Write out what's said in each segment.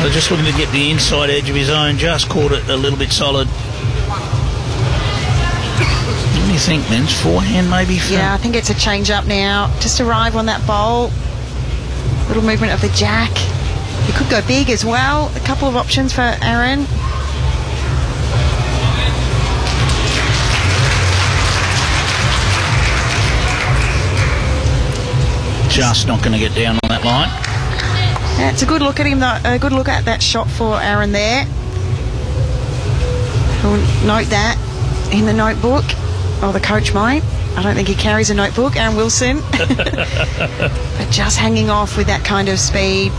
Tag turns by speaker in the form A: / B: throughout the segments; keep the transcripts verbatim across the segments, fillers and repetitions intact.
A: Taylor just looking to get the inside edge of his own, just caught it a little bit solid. What do you think, Men's forehand maybe? For
B: yeah, I think it's a change up now. Just arrive on that bowl. Little movement of the jack. He could go big as well. A couple of options for Aaron.
A: Just not going to get down on that line.
B: Yeah, it's a good look at him, though. A good look at that shot for Aaron there. We'll note that in the notebook. Oh, the coach might. I don't think he carries a notebook, Aaron Wilson. But just hanging off with that kind of speed.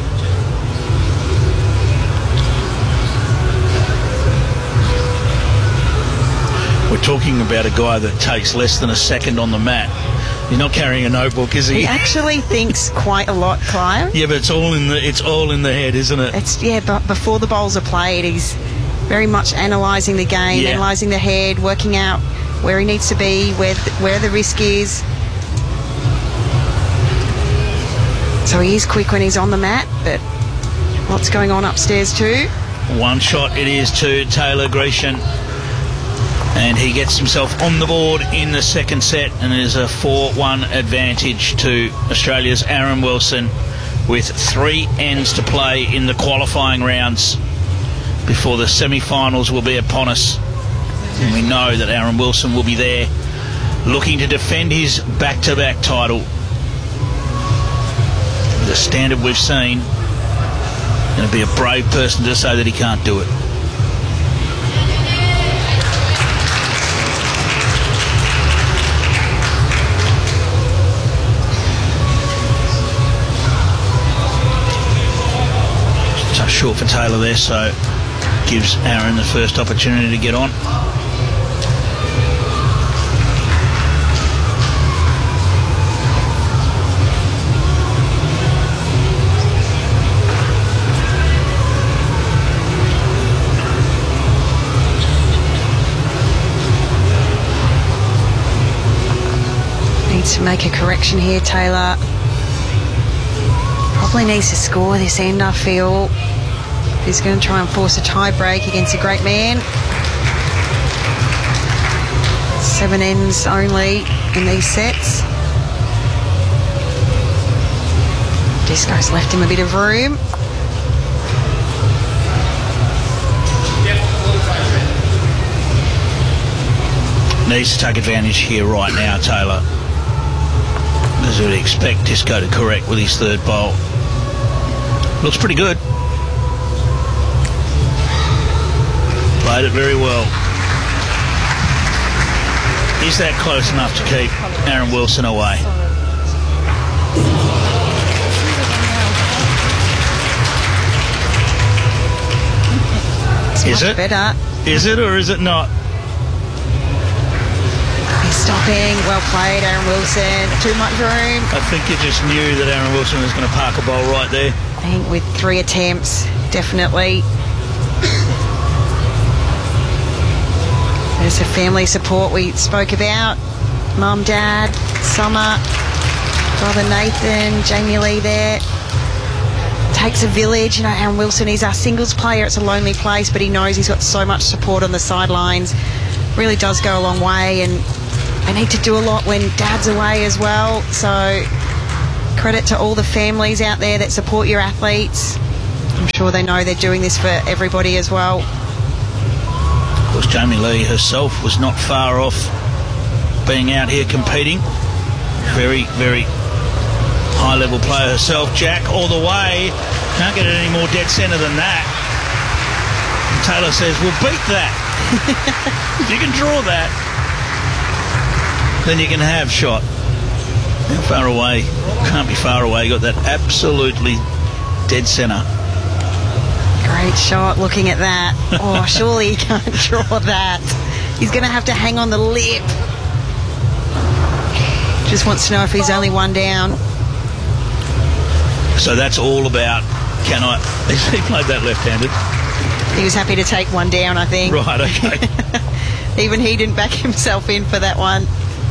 A: We're talking about a guy that takes less than a second on the mat. He's not carrying a notebook, is he?
B: He actually thinks quite a lot, Clive.
A: Yeah, but it's all in the it's all in the head, isn't it?
B: It's yeah, but before the bowls are played, he's very much analysing the game,
A: yeah.
B: analysing the head, working out where he needs to be, where th where the risk is. So he is quick when he's on the mat, but what's going on upstairs too?
A: One shot it is to Taylor Grecian, and he gets himself on the board in the second set, and there's a four one advantage to Australia's Aaron Wilson, with three ends to play in the qualifying rounds before the semi-finals will be upon us. And we know that Aaron Wilson will be there looking to defend his back-to-back title. The standard we've seen, going to be a brave person to say that he can't do it. Touch short for Taylor there, so gives Aaron the first opportunity to get on.
B: Needs to make a correction here, Taylor. Probably needs to score this end, I feel. He's going to try and force a tie break against a great man. Seven ends only in these sets. Disco's left him a bit of room.
A: Needs to take advantage here right now, Taylor. As we'd expect Disco to correct with his third bowl. Looks pretty good. Played it very well. Is that close enough to keep Aaron Wilson away?
B: It's
A: is
B: much
A: it?
B: Better.
A: Is it or is it not?
B: He's stopping. Well played, Aaron Wilson. Too much room.
A: I think you just knew that Aaron Wilson was going to park a bowl right there.
B: I think with three attempts, definitely. There's the family support we spoke about. Mum, Dad, Summer, brother Nathan, Jamie Lee there. Takes a village. You know, Aaron Wilson is our singles player. It's a lonely place, but he knows he's got so much support on the sidelines. Really does go a long way, and they need to do a lot when Dad's away as well. So credit to all the families out there that support your athletes. I'm sure they know they're doing this for everybody as well.
A: Of course, Jamie Lee herself was not far off being out here competing. Very, very high-level player herself. Jack all the way. Can't get it any more dead centre than that. And Taylor says, we'll beat that. If you can draw that, then you can have shot. How far away? Can't be far away. You got that absolutely dead centre.
B: Great shot, looking at that. Oh, surely he can't draw that. He's going to have to hang on the lip. Just wants to know if he's only one down.
A: So that's all about, can I... He played that left-handed.
B: He was happy to take one down, I think.
A: Right, okay.
B: Even he didn't back himself in for that one.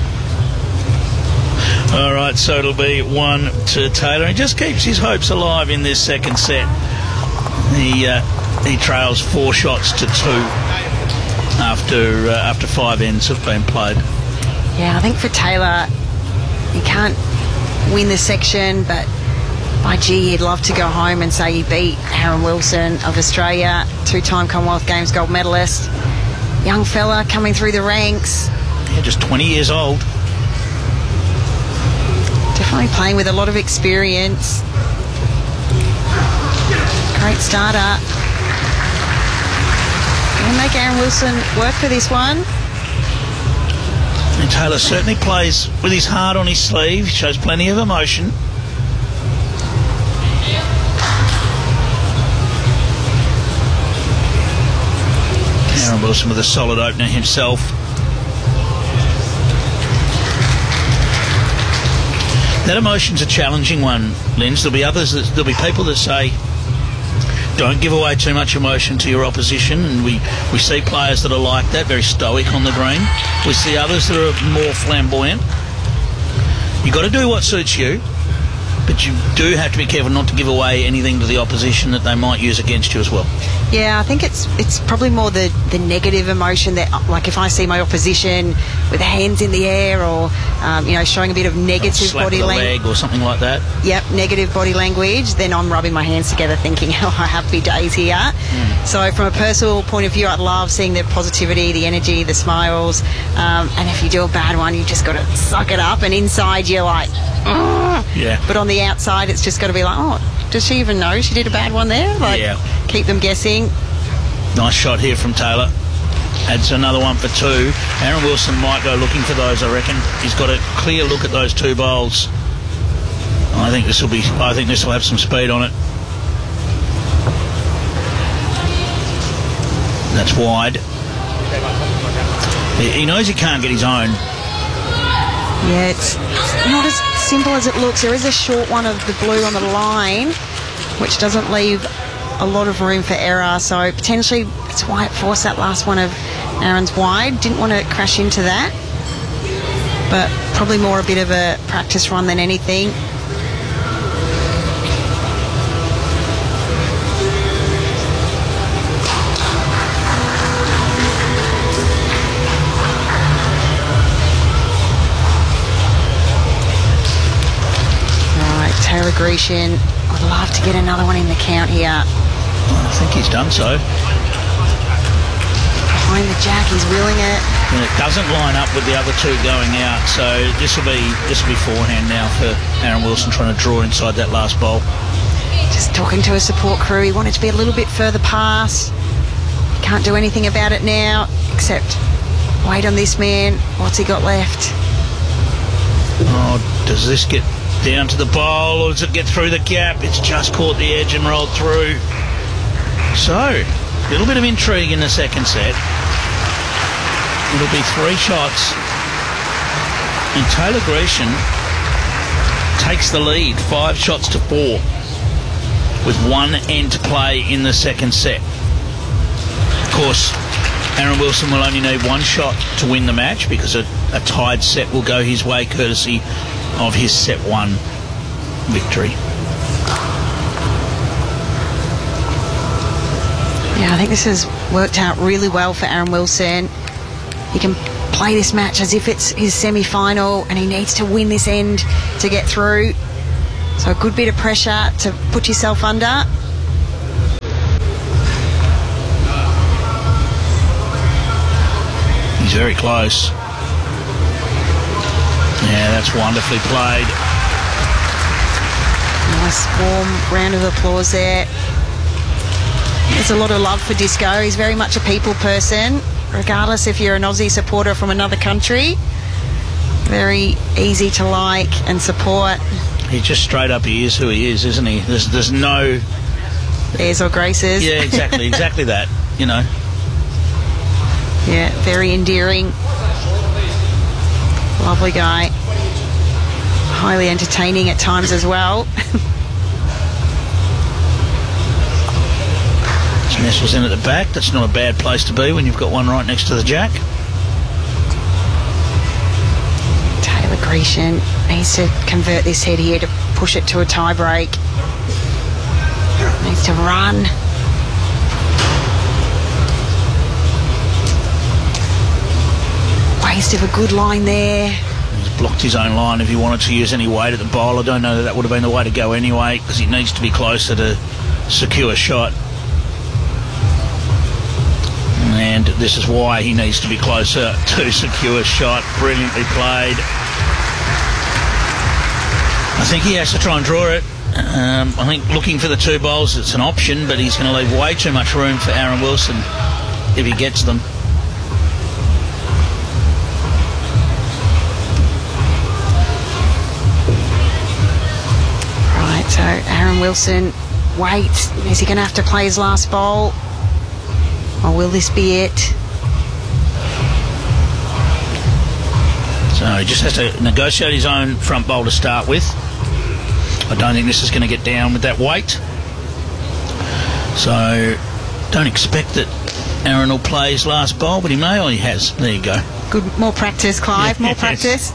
A: All right, so it'll be one to Taylor. He just keeps his hopes alive in this second set. He uh, he trails four shots to two after uh, after five ends have been played.
B: Yeah, I think for Taylor, he can't win the section, but by gee, he'd love to go home and say he beat Aaron Wilson of Australia, two-time Commonwealth Games gold medalist. Young fella coming through the ranks.
A: Yeah, just twenty years old.
B: Definitely playing with a lot of experience. Great starter. Gonna make Aaron Wilson work for this one.
A: And Taylor certainly plays with his heart on his sleeve, shows plenty of emotion. Aaron Wilson with a solid opener himself. That emotion's a challenging one, Linz. There'll be others, that, there'll be people that say, don't give away too much emotion to your opposition, and we, we see players that are like that, very stoic on the green. We see others that are more flamboyant. You've got to do what suits you, but you do have to be careful not to give away anything to the opposition that they might use against you as well.
B: Yeah, I think it's it's probably more the, the negative emotion that, like, if I see my opposition with hands in the air or, um, you know, showing a bit of negative body language.
A: or something like that.
B: Yep, negative body language, then I'm rubbing my hands together thinking, oh, I have happy days here. Mm. So from a personal point of view, I love seeing the positivity, the energy, the smiles. Um, and if you do a bad one, you just got to suck it up. And inside you're like, oh.
A: Yeah.
B: But on the outside, it's just got to be like, oh, does she even know she did a bad one there? Like,
A: yeah.
B: Keep them guessing.
A: Nice shot here from Taylor. Adds another one for two. Aaron Wilson might go looking for those, I reckon. He's got a clear look at those two bowls. I think this will be. I think this will have some speed on it. That's wide. He, he knows he can't get his own.
B: Yeah, it's, it's not as simple as it looks. There is a short one of the blue on the line, which doesn't leave a lot of room for error, so potentially it's why it forced that last one of Aaron's wide. Didn't want to crash into that, but probably more a bit of a practice run than anything. All right, Taylor Grecian, I'd love to get another one in the count here.
A: I think he's done so.
B: Behind the jack, he's wheeling it.
A: And it doesn't line up with the other two going out, so this will be this will be forehand now for Aaron Wilson trying to draw inside that last bowl.
B: Just talking to a support crew, he wanted to be a little bit further past. Can't do anything about it now, except wait on this man. What's he got left?
A: Oh, does this get down to the bowl, or does it get through the gap? It's just caught the edge and rolled through. So, a little bit of intrigue in the second set. It'll be three shots. And Taylor Grecian takes the lead, five shots to four, with one end to play in the second set. Of course, Aaron Wilson will only need one shot to win the match, because a, a tied set will go his way courtesy of his set one victory.
B: Yeah, I think this has worked out really well for Aaron Wilson. He can play this match as if it's his semi-final, and he needs to win this end to get through. So a good bit of pressure to put yourself under.
A: He's very close. Yeah, that's wonderfully played.
B: Nice warm round of applause there. There's a lot of love for Disco. He's very much a people person, regardless if you're an Aussie supporter from another country. Very easy to like and support.
A: He just straight up, he is who he is, isn't he? There's, there's no...
B: Airs or graces.
A: Yeah, exactly, exactly that, you know.
B: Yeah, very endearing. Lovely guy. Highly entertaining at times as well.
A: Nestles in at the back. That's not a bad place to be when you've got one right next to the jack.
B: Taylor Grecian needs to convert this head here to push it to a tie break. Needs to run. waste of a good line there.
A: He's blocked his own line if he wanted to use any weight at the bowl. I don't know that that would have been the way to go anyway, because he needs to be closer to secure shot. And this is why he needs to be closer to secure shot. Brilliantly played. I think he has to try and draw it. Um, I think looking for the two bowls, it's an option, but he's going to leave way too much room for Aaron Wilson if he gets them.
B: Right, so Aaron Wilson, wait, is he going to have to play his last bowl? Or will this be it?
A: So he just has to negotiate his own front bowl to start with. I don't think this is going to get down with that weight. So don't expect that Aaron will play his last bowl, but he may, or he has. There you go.
B: Good, more practice, Clive, more practice.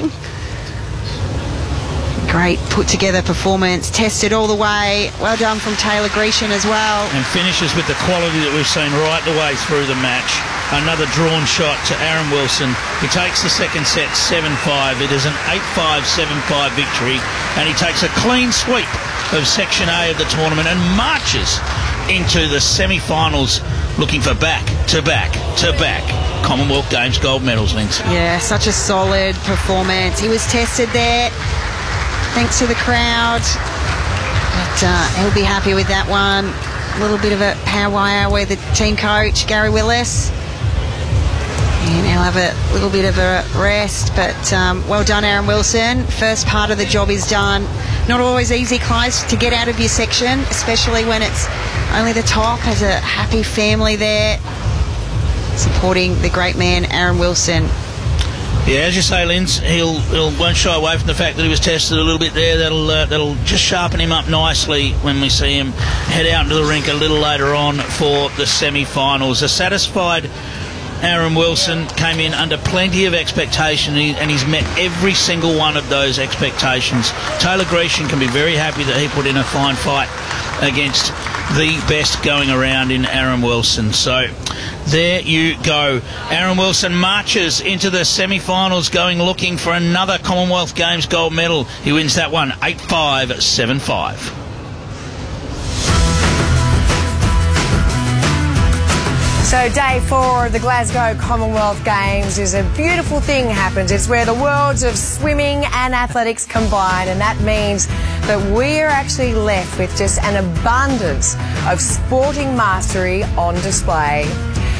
B: Great put-together performance, tested all the way. Well done from Taylor Grecian as well.
A: And finishes with the quality that we've seen right the way through the match. Another drawn shot to Aaron Wilson. He takes the second set seven five. It is an eight five, seven five victory. And he takes a clean sweep of Section A of the tournament and marches into the semi-finals looking for back-to-back-to-back Commonwealth Games gold medals, Lindsay.
B: Yeah, such a solid performance. He was tested there, thanks to the crowd. But uh, he'll be happy with that one. A little bit of a power wire with the team coach, Gary Willis. And he'll have a little bit of a rest, but um, well done, Aaron Wilson. First part of the job is done. Not always easy, Clive, to get out of your section, especially when it's only the top. Has a happy family there supporting the great man, Aaron Wilson.
A: Yeah, as you say, Linz, he'll, he'll won't shy away from the fact that he was tested a little bit there. That'll uh, that'll just sharpen him up nicely when we see him head out into the rink a little later on for the semi-finals. A satisfied Aaron Wilson came in under plenty of expectation, and he's met every single one of those expectations. Taylor Grecian can be very happy that he put in a fine fight against the best going around in Aaron Wilson. So there you go. Aaron Wilson marches into the semi-finals going looking for another Commonwealth Games gold medal. He wins that one eight five, seven five.
C: So day four of the Glasgow Commonwealth Games is a beautiful thing happens. It's where the worlds of swimming and athletics combine, and that means that we're actually left with just an abundance of sporting mastery on display.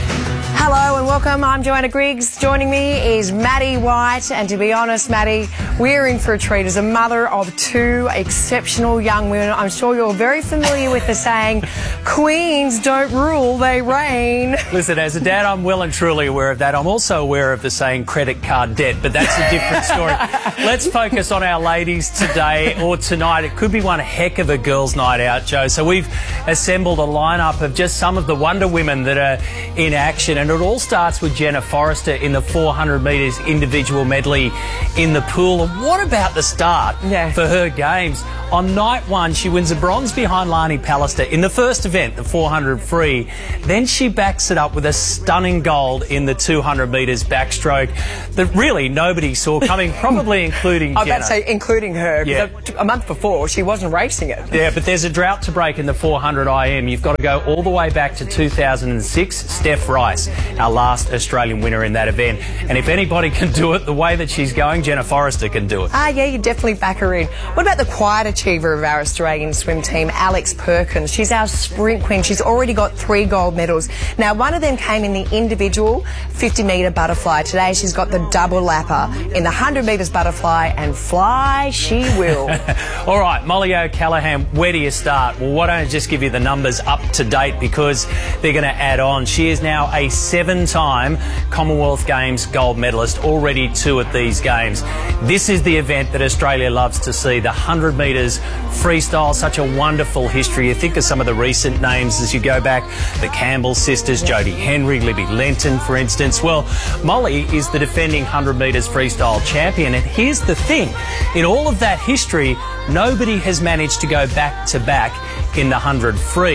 C: Hello and welcome, I'm Joanna Griggs. Joining me is Maddie White, and to be honest, Maddie, we're in for a treat. As a mother of two exceptional young women, I'm sure you're very familiar with the saying, queens don't rule, they reign.
D: Listen, as a dad, I'm well and truly aware of that. I'm also aware of the saying credit card debt, but that's a different story. Let's focus on our ladies today or tonight. It could be one heck of a girls' night out, Joe. So we've assembled a lineup of just some of the wonder women that are in action, and it all starts with Jenna Forrester in the four hundred metres individual medley in the pool. And what about the start yeah. for her games? On night one, she wins a bronze behind Lani Pallister in the first event, the four hundred free. Then she backs it up with a stunning gold in the two hundred metres backstroke that really nobody saw coming, probably including Jenna.
C: I was about to say, including her.
D: Yeah.
C: A month before, she wasn't racing it.
D: Yeah, but there's a drought to break in the four hundred I M. You've got to go all the way back to two thousand six. Steph Rice, our last Australian winner in that event. And if anybody can do it the way that she's going, Jenna Forrester can do it.
C: Ah, yeah, you definitely back her in. What about the quiet achiever of our Australian swim team, Alex Perkins? She's our sprint queen. She's already got three gold medals. Now, one of them came in the individual fifty metre butterfly. Today, she's got the double lapper in the one hundred metres butterfly, and fly she will.
D: All right, Molly O'Callaghan, where do you start? Well, why don't I just give you the numbers up to date, because they're going to add on. She is now a seven-time Commonwealth Games gold medalist, already two at these games. This is the event that Australia loves to see, the one hundred metres freestyle, such a wonderful history. You think of some of the recent names as you go back, the Campbell sisters, Jodie Henry, Libby Lenton, for instance. Well, Molly is the defending one hundred metres freestyle champion, and here's the thing. In all of that history, nobody has managed to go back to back in the one hundred free.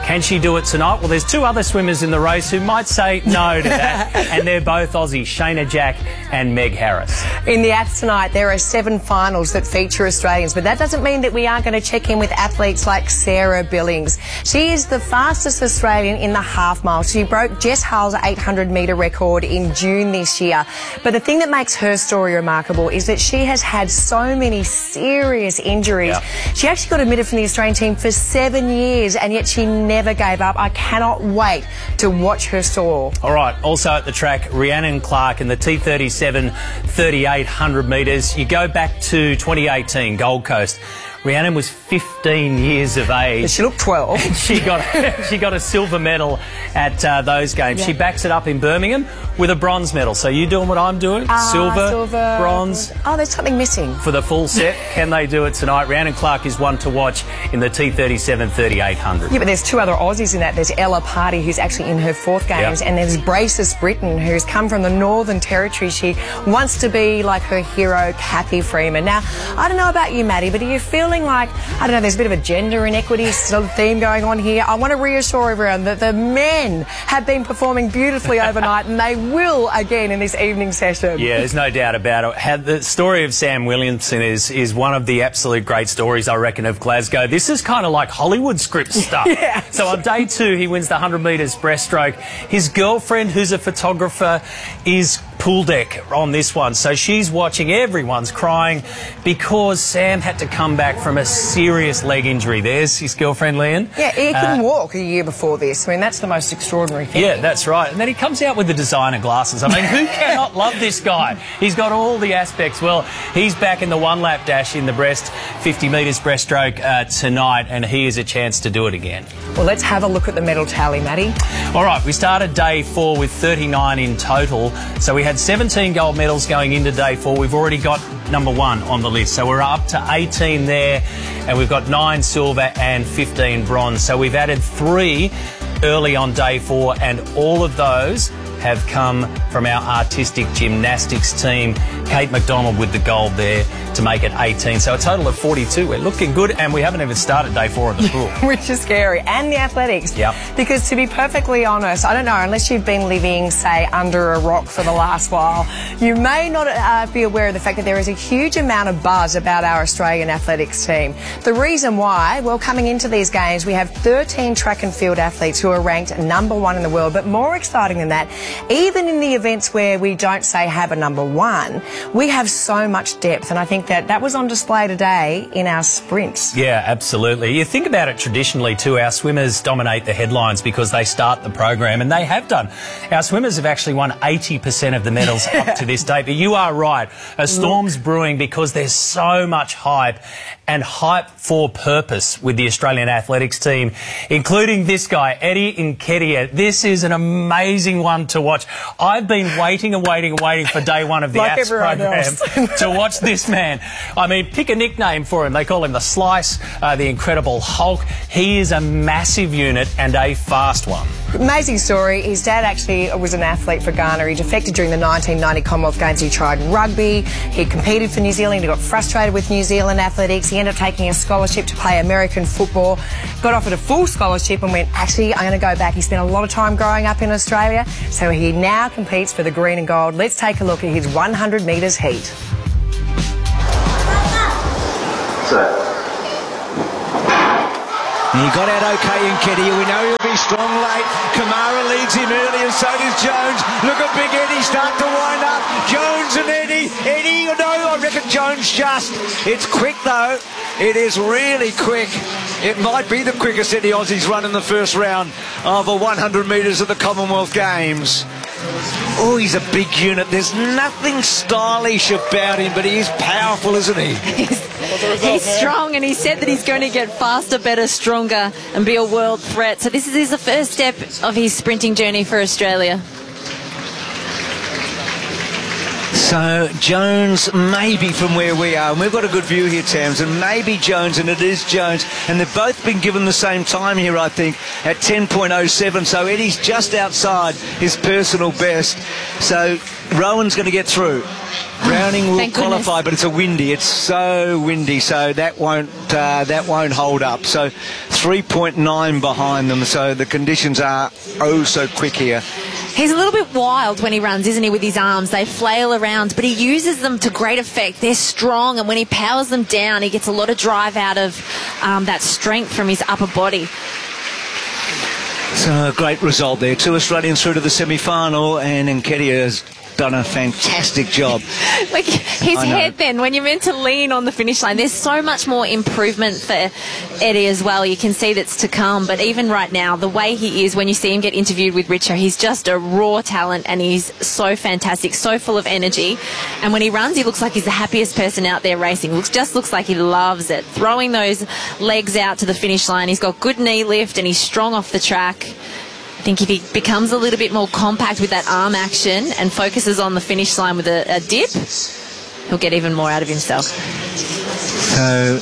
D: Can she do it tonight? Well, there's two other swimmers in the race who might say no to that, and they're both Aussies, Shayna Jack and Meg Harris.
C: In the Aths tonight, there are seven finals that feature Australians, but that doesn't mean that we aren't going to check in with athletes like Sarah Billings. She is the fastest Australian in the half mile. She broke Jess Hull's eight hundred metre record in June this year. But the thing that makes her story remarkable is that she has had so many serious injuries. Yeah. She actually got admitted from the Australian team for seven years, and yet she never gave up. I cannot wait to watch her soar.
D: All right, also at the track, Rhiannon Clark in the T thirty-seven thirty-eight hundred metres. You go back to twenty eighteen, Gold Coast. Rhiannon was fifteen years of age.
C: She looked twelve.
D: And she got she got a silver medal at uh, those games. Yeah. She backs it up in Birmingham with a bronze medal. So you doing what I'm doing?
C: Uh,
D: silver,
C: silver,
D: bronze.
C: Oh, there's something missing.
D: For the full set, can they do it tonight? Rhiannon Clark is one to watch in the T thirty-seven thirty-eight hundred.
C: Yeah, but there's two other Aussies in that. There's Ella Party, who's actually in her fourth games, yep. and there's Braces Britton, who's come from the Northern Territory. She wants to be like her hero, Kathy Freeman. Now, I don't know about you, Maddie, but are you feeling like, I don't know, there's a bit of a gender inequity sort of theme going on here? I want to reassure everyone that the men have been performing beautifully overnight, and they will again in this evening session.
D: Yeah, there's no doubt about it. Had the story of Sam Williamson is is one of the absolute great stories, I reckon, of Glasgow. This is kind of like Hollywood script stuff.
C: Yeah.
D: So on day two, he wins the one hundred metres breaststroke. His girlfriend, who's a photographer, is pool deck on this one. So she's watching. Everyone's crying because Sam had to come back from a serious leg injury. There's his girlfriend, Leanne.
C: Yeah, he couldn't
D: uh,
C: walk a year before this. I mean, that's the most extraordinary thing.
D: Yeah, that's right. And then he comes out with the designer glasses. I mean, who cannot love this guy? He's got all the aspects. Well, he's back in the one-lap dash in the breast, fifty metres breaststroke uh, tonight, and he has a chance to do it again.
C: Well, let's have a look at the medal tally, Maddie.
D: All right, we started day four with thirty-nine in total. So we had seventeen gold medals going into day four. We've already got number one on the list. So we're up to eighteen there, and we've got nine silver and fifteen bronze. So we've added three early on day four, and all of those have come from our artistic gymnastics team. Kate McDonald with the gold there to make it eighteen. So a total of forty-two. We're looking good, and we haven't even started day four of the pool.
C: Which is scary. And the athletics.
D: Yep.
C: Because to be perfectly honest, I don't know, unless you've been living, say, under a rock for the last while, you may not uh, be aware of the fact that there is a huge amount of buzz about our Australian athletics team. The reason why, well, coming into these games, we have thirteen track and field athletes who are ranked number one in the world. But more exciting than that, even in the events where we don't, say, have a number one, we have so much depth, and I think that that was on display today in our sprints.
D: Yeah, absolutely. You think about it traditionally too, our swimmers dominate the headlines because they start the program, and they have done. Our swimmers have actually won eighty percent of the medals up to this date, but you are right. A storm's brewing because there's so much hype, and hype for purpose with the Australian athletics team, including this guy, Eddie Nketiah. This is an amazing one to watch. I've been waiting and waiting and waiting for day one of the
C: like
D: A T S program to watch this man. I mean, pick a nickname for him. They call him the Slice, uh, the Incredible Hulk. He is a massive unit and a fast one.
C: Amazing story. His dad actually was an athlete for Ghana. He defected during the nineteen ninety Commonwealth Games. He tried rugby. He competed for New Zealand. He got frustrated with New Zealand athletics. He ended up taking a scholarship to play American football. Got offered a full scholarship and went, actually, I'm going to go back. He spent a lot of time growing up in Australia, so he now competes for the green and gold. Let's take a look at his one hundred metres heat.
E: So. He got out okay in Nketiah. We know he'll be strong late. Kamara leads him early, and so does Jones. Look at Big Eddie start to wind up. Jones and Eddie. Eddie, no, I reckon Jones just. It's quick though. It is really quick. It might be the quickest Eddie Aussies run in the first round of a one hundred metres at the Commonwealth Games. Oh, he's a big unit. There's nothing stylish about him, but he is powerful, isn't he?
F: He's strong, and he said that he's going to get faster, better, stronger, and be a world threat. So this is the first step of his sprinting journey for Australia.
E: So Jones maybe from where we are, and we've got a good view here, Tams, and maybe Jones, and it is Jones, and they've both been given the same time here, I think, at ten point oh seven, so Eddie's just outside his personal best. So Rowan's going to get through. Browning will
F: Thank
E: qualify,
F: goodness.
E: but it's a windy. It's so windy, so that won't uh, that won't hold up. So three point nine behind them, so the conditions are oh so quick here.
F: He's a little bit wild when he runs, isn't he, with his arms? They flail around, but he uses them to great effect. They're strong, and when he powers them down, he gets a lot of drive out of um, that strength from his upper body.
E: So a great result there. Two Australians through to the semi-final, and Nketiah has done a fantastic job.
F: Like his head then, when you're meant to lean on the finish line, there's so much more improvement for Eddie as well. You can see that's to come, but even right now, the way he is, when you see him get interviewed with Richo, he's just a raw talent, and he's so fantastic, so full of energy. And when he runs, he looks like he's the happiest person out there racing. Looks just looks like he loves it. Throwing those legs out to the finish line, he's got good knee lift, and he's strong off the track. I think if he becomes a little bit more compact with that arm action and focuses on the finish line with a, a dip, he'll get even more out of himself.
E: So,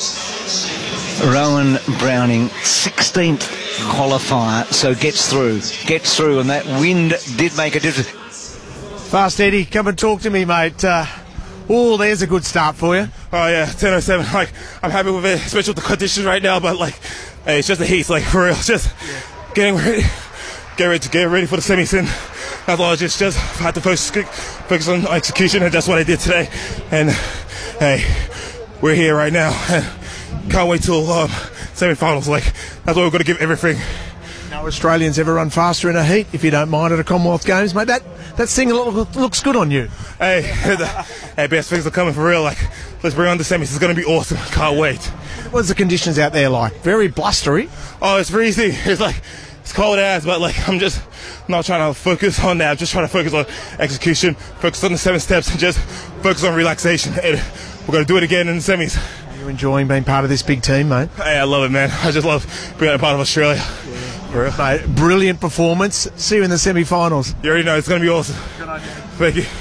E: Rowan Browning, sixteenth qualifier, so gets through, gets through, and that wind did make a difference.
G: Fast Eddie, come and talk to me, mate. Uh, oh, there's a good start for you.
H: Oh yeah, ten oh seven. Like, I'm happy with it, especially with the conditions right now. But like, hey, it's just the heat, like for real. It's just getting ready. Get ready to get ready for the semis, and that's all. I just just had to focus, focus on execution, and that's what I did today. And hey, we're here right now, and can't wait till um, semi-finals. Like, that's what we're going to give everything.
G: No Australians ever run faster in a heat, if you don't mind, at a Commonwealth Games, mate. That that thing look, looks good on you.
H: Hey, the, hey, best things are coming for real. Like, let's bring on the semis. It's going to be awesome. Can't wait.
G: What's the conditions out there like? Very blustery.
H: Oh, it's freezing. It's like. It's cold as, but like I'm just not trying to focus on that. I'm just trying to focus on execution, focus on the seven steps, and just focus on relaxation. And we're going to do it again in the semis.
G: Are you enjoying being part of this big team, mate?
H: Hey, I love it, man. I just love being a part of Australia.
G: Yeah. Mate, brilliant performance. See you in the semi-finals.
H: You already know it's going to be awesome.
G: Good on you.
H: Thank you.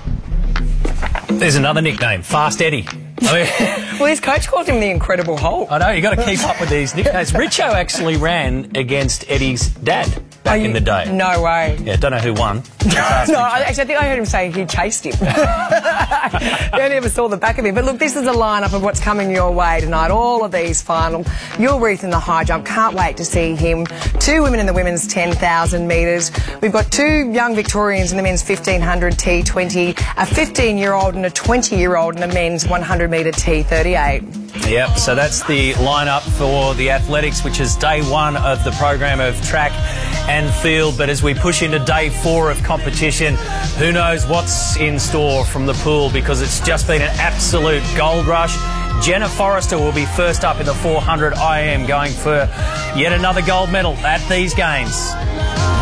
D: There's another nickname, Fast Eddie. I mean,
C: Well, his coach called him the Incredible Hulk.
D: I know, you got to keep up with these nicknames. Richo actually ran against Eddie's dad back
C: you,
D: in the day.
C: No way.
D: Yeah, don't know who won.
C: No, I, actually, I think I heard him say he chased him. I only ever saw the back of him. But look, this is a lineup of what's coming your way tonight. All of these final. Yul Reith in the high jump. Can't wait to see him. Two women in the women's ten thousand metres. We've got two young Victorians in the men's fifteen hundred T twenty, a fifteen-year-old and a twenty-year-old in the men's one hundred metre T thirty-eight.
D: Yep, so that's the lineup for the athletics, which is day one of the program of track and field. But as we push into day four of competition, who knows what's in store from the pool, because it's just been an absolute gold rush. Jenna Forrester will be first up in the four hundred I M, going for yet another gold medal at these games.